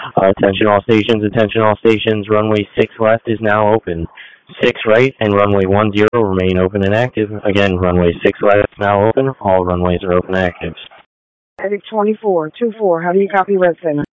Attention all stations, runway 6 left is now open. 6 right and runway 10 remain open and active. Again, runway 6 left now open, all runways are open and active. Epic 24, 24, how do you copy Redfin?